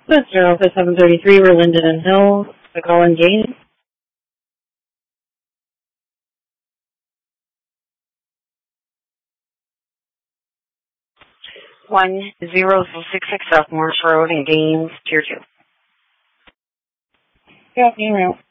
Mr. Office 733, we're Linden and Hill, the Colin Gaines. One 0066 South Morris Road in Gaines, Tier 2. Yeah, email.